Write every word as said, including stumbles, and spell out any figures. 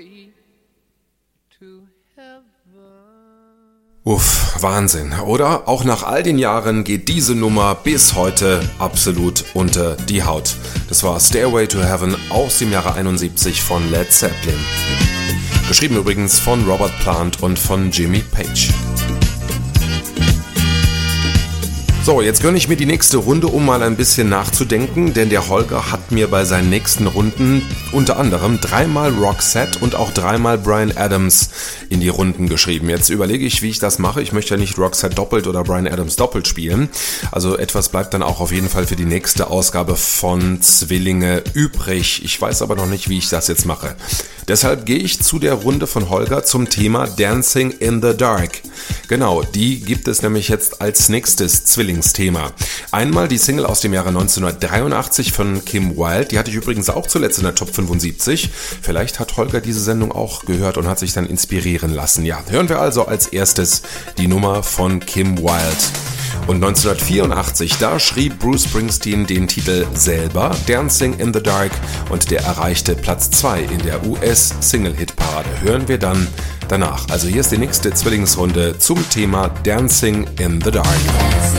way to heaven. Uff, Wahnsinn, oder? Auch nach all den Jahren geht diese Nummer bis heute absolut unter die Haut. Das war Stairway to Heaven aus dem Jahre einundsiebzig von Led Zeppelin. Geschrieben übrigens von Robert Plant und von Jimmy Page. So, jetzt gönne ich mir die nächste Runde, um mal ein bisschen nachzudenken, denn der Holger hat mir bei seinen nächsten Runden unter anderem dreimal Roxette und auch dreimal Bryan Adams in die Runden geschrieben. Jetzt überlege ich, wie ich das mache. Ich möchte ja nicht Roxette doppelt oder Bryan Adams doppelt spielen. Also etwas bleibt dann auch auf jeden Fall für die nächste Ausgabe von Zwillinge übrig. Ich weiß aber noch nicht, wie ich das jetzt mache. Deshalb gehe ich zu der Runde von Holger zum Thema Dancing in the Dark. Genau, die gibt es nämlich jetzt als nächstes Zwillingsthema. Einmal die Single aus dem Jahre neunzehnhundertdreiundachtzig von Kim Wilde, die hatte ich übrigens auch zuletzt in der Top fünfundsiebzig. Vielleicht hat Holger diese Sendung auch gehört und hat sich dann inspirieren lassen. Ja, hören wir also als erstes die Nummer von Kim Wilde. Und neunzehnhundertvierundachtzig, da schrieb Bruce Springsteen den Titel selber, Dancing in the Dark, und der erreichte Platz zwei in der U S-Single-Hit-Parade. Hören wir dann danach. Also hier ist die nächste Zwillingsrunde zum Thema Dancing in the Dark.